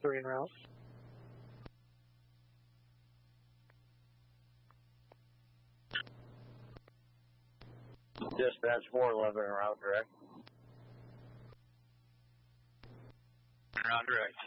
3 en route. Dispatch 411 en route direct. En route direct.